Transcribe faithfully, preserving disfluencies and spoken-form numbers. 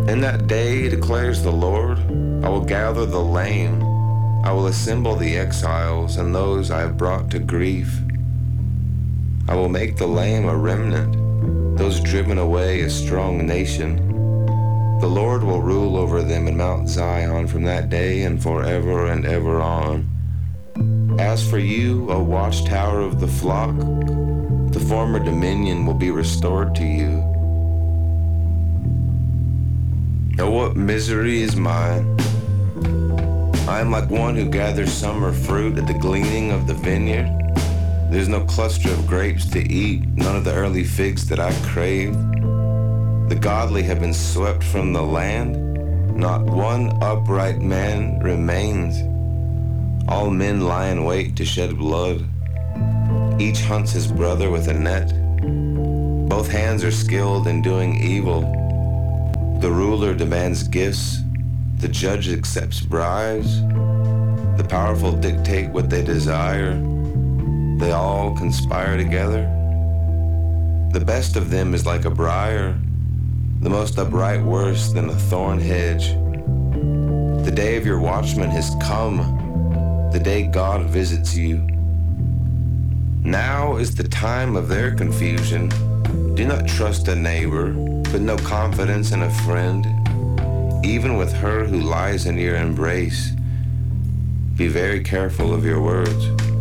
In that day, declares the Lord, I will gather the lame, I will assemble the exiles and those I have brought to grief. I will make the lame a remnant, those driven away a strong nation. The Lord will rule over them in Mount Zion from that day and forever and ever on. As for you, O watchtower of the flock, the former dominion will be restored to you. Oh, what misery is mine! I am like one who gathers summer fruit at the gleaning of the vineyard. There's no cluster of grapes to eat, none of the early figs that I crave. The godly have been swept from the land, not one upright man remains. All men lie in wait to shed blood. Each hunts his brother with a net. Both hands are skilled in doing evil. The ruler demands gifts. The judge accepts bribes. The powerful dictate what they desire. They all conspire together. The best of them is like a briar, the most upright worse than a thorn hedge. The day of your watchman has come, the day God visits you. Now is the time of their confusion. Do not trust a neighbor, put no confidence in a friend, even with her who lies in your embrace. Be very careful of your words.